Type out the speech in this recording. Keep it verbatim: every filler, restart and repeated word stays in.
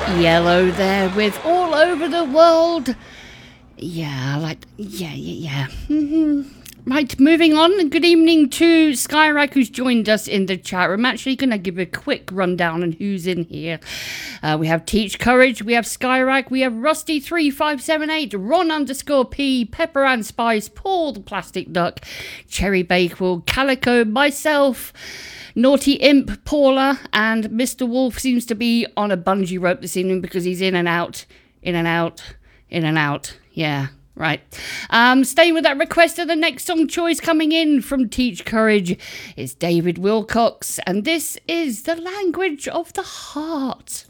Yellow there with All Over the World. Yeah, like, yeah, yeah, yeah. Mm-hmm. Right, moving on. Good evening to Skyrack, who's joined us in the chat room. I'm actually going to give a quick rundown on who's in here. Uh, we have Teach Courage, we have Skyrack, we have Rusty three five seven eight, Ron underscore P, Pepper and Spice, Paul the Plastic Duck, Cherry Bakewell, Calico, myself, Naughty Imp, Paula, and Mister Wolf seems to be on a bungee rope this evening because he's in and out, in and out, in and out. Yeah, right. Um, staying with that request of the next song choice coming in from Teach Courage is David Wilcox, and this is The Language of the Heart.